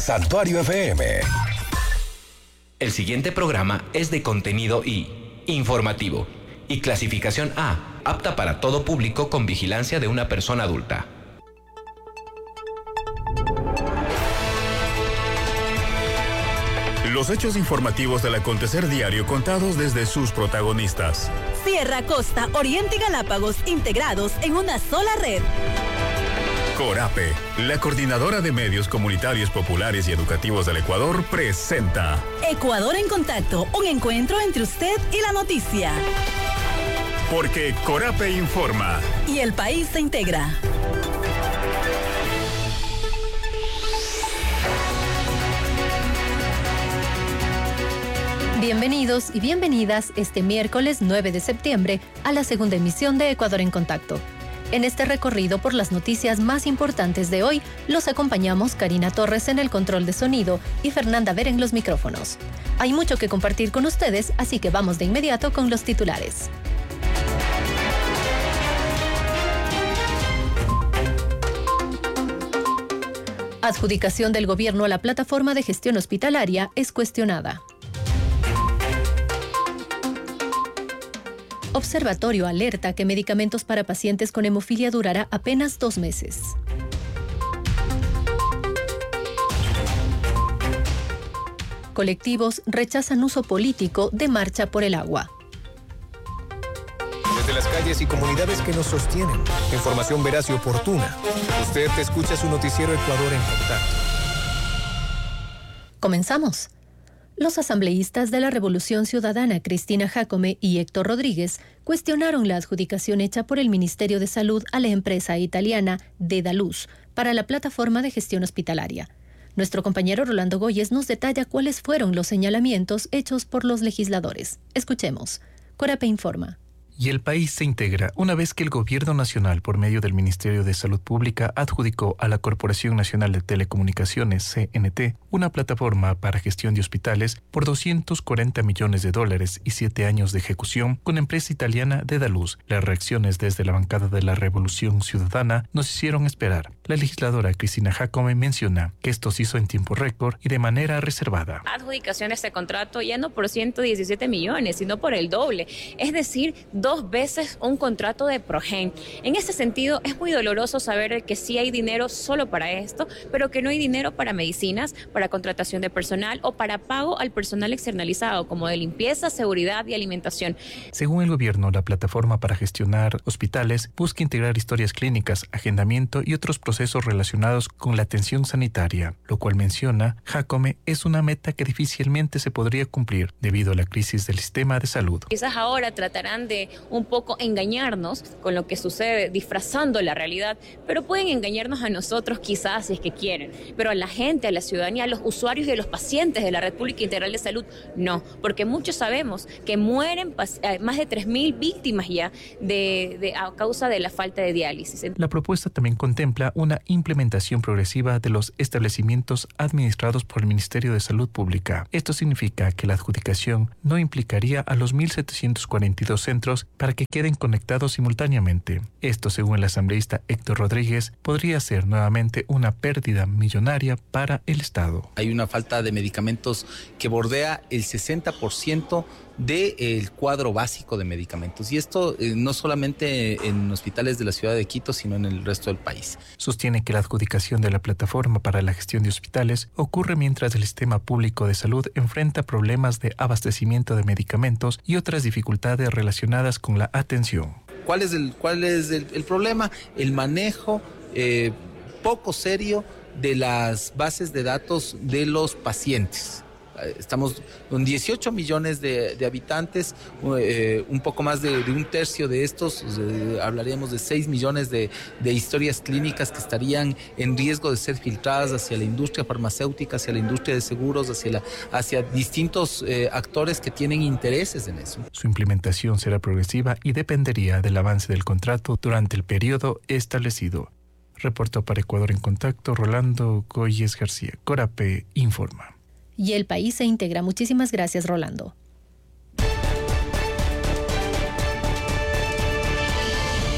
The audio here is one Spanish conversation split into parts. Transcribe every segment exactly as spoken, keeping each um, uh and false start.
Santuario F M. El siguiente programa es de contenido I, informativo, y clasificación A, apta para todo público con vigilancia de una persona adulta. Los hechos informativos del acontecer diario contados desde sus protagonistas. Sierra, Costa, Oriente y Galápagos integrados en una sola red. Corape, la coordinadora de medios comunitarios populares y educativos del Ecuador, presenta Ecuador en Contacto, un encuentro entre usted y la noticia. Porque Corape informa. Y el país se integra. Bienvenidos y bienvenidas este miércoles nueve de septiembre a la segunda emisión de Ecuador en Contacto. En este recorrido por las noticias más importantes de hoy, los acompañamos Karina Torres en el control de sonido y Fernanda Ver en los micrófonos. Hay mucho que compartir con ustedes, así que vamos de inmediato con los titulares. Adjudicación del gobierno a la plataforma de gestión hospitalaria es cuestionada. Observatorio alerta que medicamentos para pacientes con hemofilia durará apenas dos meses. Colectivos rechazan uso político de Marcha por el Agua. Desde las calles y comunidades que nos sostienen, información veraz y oportuna. Usted escucha su noticiero Ecuador en Contacto. Comenzamos. Los asambleístas de la Revolución Ciudadana, Cristina Jácome y Héctor Rodríguez, cuestionaron la adjudicación hecha por el Ministerio de Salud a la empresa italiana Dedalus para la plataforma de gestión hospitalaria. Nuestro compañero Rolando Goyes nos detalla cuáles fueron los señalamientos hechos por los legisladores. Escuchemos. Corape informa. Y el país se integra una vez que el Gobierno Nacional, por medio del Ministerio de Salud Pública, adjudicó a la Corporación Nacional de Telecomunicaciones, C N T, una plataforma para gestión de hospitales por doscientos cuarenta millones de dólares y siete años de ejecución con empresa italiana Dedalus. Las reacciones desde la bancada de la Revolución Ciudadana nos hicieron esperar. La legisladora Cristina Jácome menciona que esto se hizo en tiempo récord y de manera reservada. Adjudicación de este contrato ya no por ciento diecisiete millones, sino por el doble. Es decir, dos veces un contrato de Progen. En ese sentido, es muy doloroso saber que sí hay dinero solo para esto, pero que no hay dinero para medicinas, para contratación de personal o para pago al personal externalizado, como de limpieza, seguridad y alimentación. Según el gobierno, la plataforma para gestionar hospitales busca integrar historias clínicas, agendamiento y otros procesos relacionados con la atención sanitaria, lo cual menciona Jácome es una meta que difícilmente se podría cumplir debido a la crisis del sistema de salud. Quizás ahora tratarán de un poco engañarnos con lo que sucede, disfrazando la realidad, pero pueden engañarnos a nosotros quizás si es que quieren, pero a la gente, a la ciudadanía, a los usuarios y a los pacientes de la Red Pública Integral de Salud, no, porque muchos sabemos que mueren más de tres mil víctimas ya de, de, a causa de la falta de diálisis. La propuesta también contempla una implementación progresiva de los establecimientos administrados por el Ministerio de Salud Pública. Esto significa que la adjudicación no implicaría a los mil setecientos cuarenta y dos centros para que queden conectados simultáneamente. Esto, según el asambleísta Héctor Rodríguez, podría ser nuevamente una pérdida millonaria para el Estado. Hay una falta de medicamentos que bordea el sesenta por ciento del cuadro básico de medicamentos. Y esto eh, no solamente en hospitales de la ciudad de Quito, sino en el resto del país. Sostiene que la adjudicación de la plataforma para la gestión de hospitales ocurre mientras el sistema público de salud enfrenta problemas de abastecimiento de medicamentos y otras dificultades relacionadas con la atención. ¿Cuál es el, cuál es el, el problema? El manejo eh, poco serio de las bases de datos de los pacientes. Estamos con dieciocho millones de, de habitantes, eh, un poco más de, de un tercio de estos, eh, hablaríamos de seis millones de, de historias clínicas que estarían en riesgo de ser filtradas hacia la industria farmacéutica, hacia la industria de seguros, hacia, la, hacia distintos eh, actores que tienen intereses en eso. Su implementación será progresiva y dependería del avance del contrato durante el periodo establecido. Reportó para Ecuador en Contacto Rolando Goyes García. Corape informa. Y el país se integra. Muchísimas gracias, Rolando.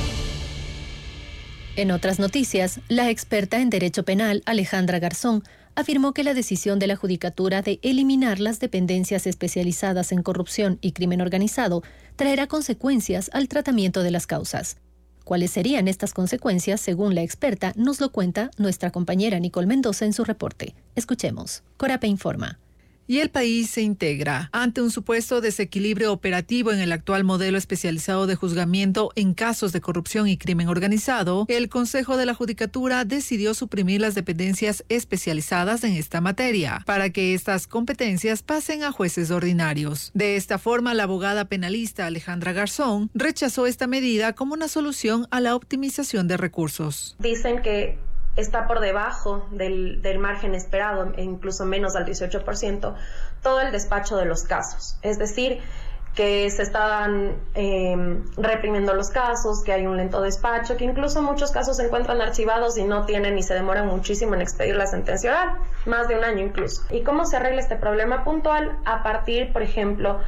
En otras noticias, la experta en Derecho Penal, Alejandra Garzón, afirmó que la decisión de la Judicatura de eliminar las dependencias especializadas en corrupción y crimen organizado traerá consecuencias al tratamiento de las causas. ¿Cuáles serían estas consecuencias? Según la experta, nos lo cuenta nuestra compañera Nicole Mendoza en su reporte. Escuchemos. Corape informa. Y el país se integra. Ante un supuesto desequilibrio operativo en el actual modelo especializado de juzgamiento en casos de corrupción y crimen organizado, el Consejo de la Judicatura decidió suprimir las dependencias especializadas en esta materia, para que estas competencias pasen a jueces ordinarios. De esta forma, la abogada penalista Alejandra Garzón rechazó esta medida como una solución a la optimización de recursos. Dicen que está por debajo del, del margen esperado, e incluso menos del dieciocho por ciento, todo el despacho de los casos. Es decir, que se están eh, reprimiendo los casos, que hay un lento despacho, que incluso muchos casos se encuentran archivados y no tienen y se demoran muchísimo en expedir la sentencia oral, más de un año incluso. ¿Y cómo se arregla este problema puntual? A partir, por ejemplo,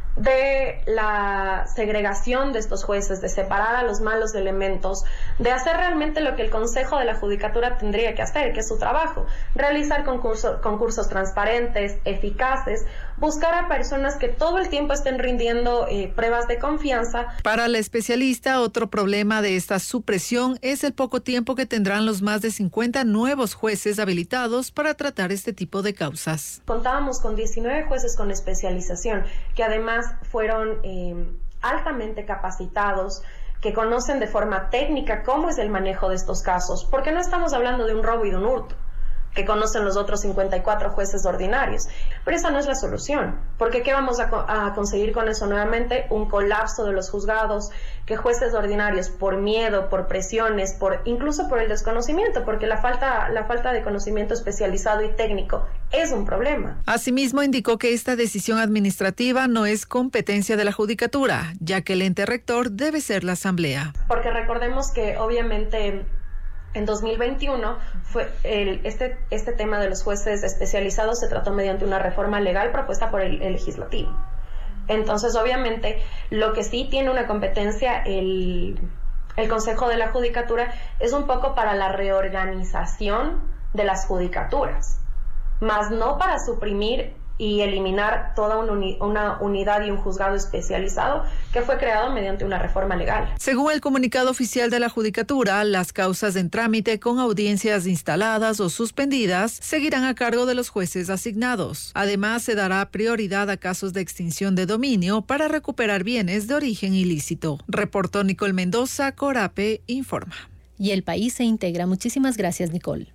de la segregación de estos jueces, de separar a los malos elementos, de hacer realmente lo que el Consejo de la Judicatura tendría que hacer, que es su trabajo, realizar concurso, concursos transparentes, eficaces, buscar a personas que todo el tiempo estén rindiendo eh, pruebas de confianza. Para la especialista, otro problema de esta supresión es el poco tiempo que tendrán los más de cincuenta nuevos jueces habilitados para tratar este tipo de causas. Contábamos con diecinueve jueces con especialización, que además fueron eh, altamente capacitados, que conocen de forma técnica cómo es el manejo de estos casos, porque no estamos hablando de un robo y de un hurto, que conocen los otros cincuenta y cuatro jueces ordinarios. Pero esa no es la solución, porque ¿qué vamos a, co- a conseguir con eso nuevamente? Un colapso de los juzgados, que jueces ordinarios, por miedo, por presiones, por incluso por el desconocimiento, porque la falta, la falta de conocimiento especializado y técnico es un problema. Asimismo, indicó que esta decisión administrativa no es competencia de la Judicatura, ya que el ente rector debe ser la Asamblea. Porque recordemos que obviamente en dos mil veintiuno fue el, este, este tema de los jueces especializados se trató mediante una reforma legal propuesta por el, el legislativo. Entonces, obviamente, lo que sí tiene una competencia el, el Consejo de la Judicatura es un poco para la reorganización de las judicaturas, más no para suprimir y eliminar toda una, uni- una unidad y un juzgado especializado que fue creado mediante una reforma legal. Según el comunicado oficial de la Judicatura, las causas en trámite con audiencias instaladas o suspendidas seguirán a cargo de los jueces asignados. Además, se dará prioridad a casos de extinción de dominio para recuperar bienes de origen ilícito. Reportó Nicole Mendoza, Corape informa. Y el país se integra. Muchísimas gracias, Nicole.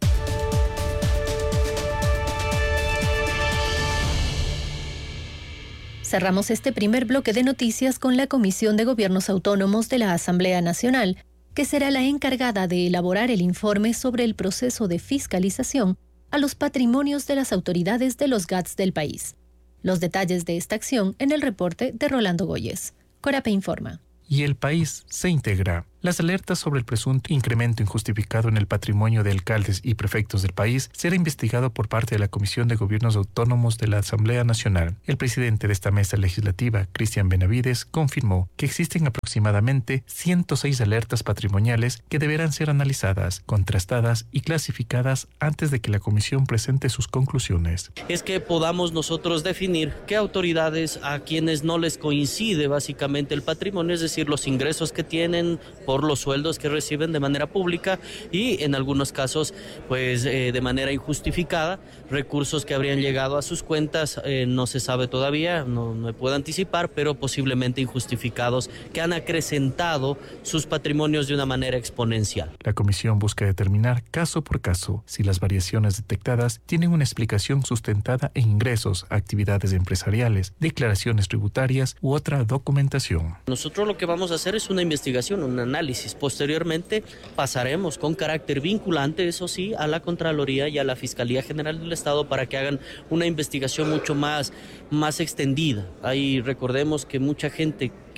Cerramos este primer bloque de noticias con la Comisión de Gobiernos Autónomos de la Asamblea Nacional, que será la encargada de elaborar el informe sobre el proceso de fiscalización a los patrimonios de las autoridades de los G A Ts del país. Los detalles de esta acción en el reporte de Rolando Goyes. Corape informa. Y el país se integra. Las alertas sobre el presunto incremento injustificado en el patrimonio de alcaldes y prefectos del país será investigado por parte de la Comisión de Gobiernos Autónomos de la Asamblea Nacional. El presidente de esta mesa legislativa, Cristian Benavides, confirmó que existen aproximadamente ciento seis alertas patrimoniales que deberán ser analizadas, contrastadas y clasificadas antes de que la comisión presente sus conclusiones. Es que podamos nosotros definir qué autoridades a quienes no les coincide básicamente el patrimonio, es decir, los ingresos que tienen por los sueldos que reciben de manera pública y en algunos casos pues eh, de manera injustificada, recursos que habrían llegado a sus cuentas, eh, no se sabe todavía, no, no puedo anticipar, pero posiblemente injustificados que han acrecentado sus patrimonios de una manera exponencial. La comisión busca determinar caso por caso si las variaciones detectadas tienen una explicación sustentada en ingresos, actividades empresariales, declaraciones tributarias u otra documentación. Nosotros lo que vamos a hacer es una investigación, un análisis. Posteriormente pasaremos con carácter vinculante, eso sí, a la Contraloría y a la Fiscalía General del Estado para que hagan una investigación mucho más, más extendida. Ahí recordemos que mucha gente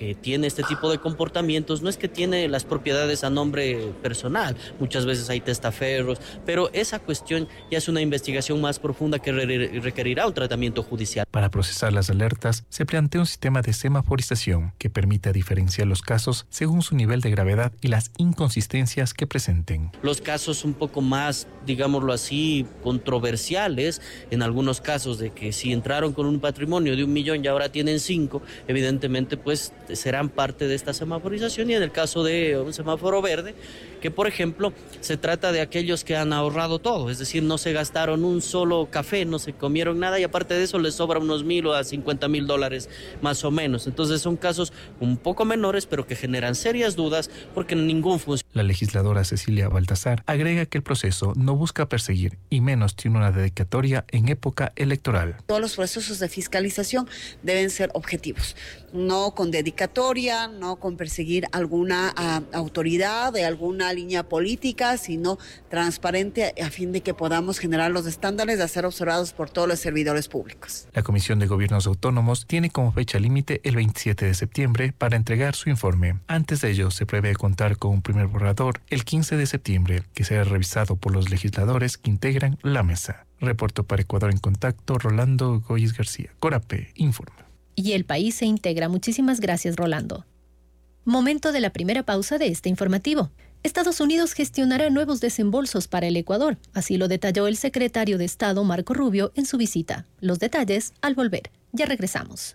que tiene este tipo de comportamientos no es que tiene las propiedades a nombre personal, muchas veces hay testaferros, pero esa cuestión ya es una investigación más profunda que re- requerirá un tratamiento judicial. Para procesar las alertas, se plantea un sistema de semaforización que permita diferenciar los casos según su nivel de gravedad y las inconsistencias que presenten. Los casos un poco más, digámoslo así, controversiales, en algunos casos de que si entraron con un patrimonio de un millón y ahora tienen cinco, evidentemente pues serán parte de esta semaforización, y en el caso de un semáforo verde, que por ejemplo se trata de aquellos que han ahorrado todo, es decir, no se gastaron un solo café, no se comieron nada y aparte de eso les sobra unos mil o a cincuenta mil dólares más o menos. Entonces son casos un poco menores pero que generan serias dudas porque ningún funcionario. La legisladora Cecilia Baltasar agrega que el proceso no busca perseguir y menos tiene una dedicatoria en época electoral. Todos los procesos de fiscalización deben ser objetivos, no con dedicatoria, no con perseguir alguna uh, autoridad de alguna línea política, sino transparente a fin de que podamos generar los estándares de ser observados por todos los servidores públicos. La Comisión de Gobiernos Autónomos tiene como fecha límite el veintisiete de septiembre para entregar su informe. Antes de ello, se prevé contar con un primer borrador el quince de septiembre, que será revisado por los legisladores que integran la mesa. Reporto para Ecuador en Contacto, Rolando Goyes García. Corape informa. Y el país se integra. Muchísimas gracias, Rolando. Momento de la primera pausa de este informativo. Estados Unidos gestionará nuevos desembolsos para el Ecuador, así lo detalló el secretario de Estado Marco Rubio en su visita. Los detalles al volver. Ya regresamos.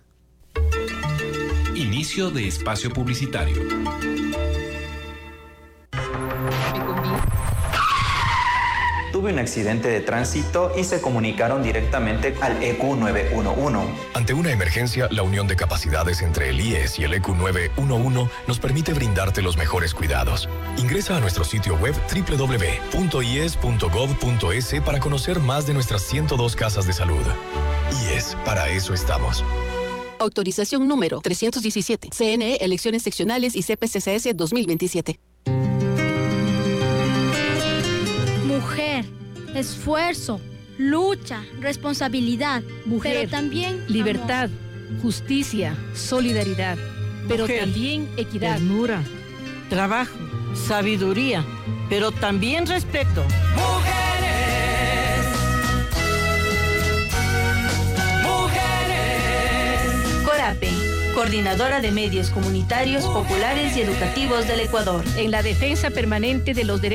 Inicio de espacio publicitario. Tuve un accidente de tránsito y se comunicaron directamente al E Q nueve uno uno. Ante una emergencia, la unión de capacidades entre el I E S y el E Q nueve uno uno nos permite brindarte los mejores cuidados. Ingresa a nuestro sitio web doble u doble u doble u punto i e s punto gov punto es para conocer más de nuestras ciento dos casas de salud. I E S, para eso estamos. Autorización número trescientos diecisiete. C N E, Elecciones Seccionales y C P C C S dos mil veintisiete. Mujer, esfuerzo, lucha, responsabilidad, mujer, pero también libertad, amor. Justicia, solidaridad, pero mujer, también equidad, ternura, trabajo, sabiduría, pero también respeto. Mujeres, mujeres. Corape, Coordinadora de Medios Comunitarios, Populares y Educativos del Ecuador. En la defensa permanente de los derechos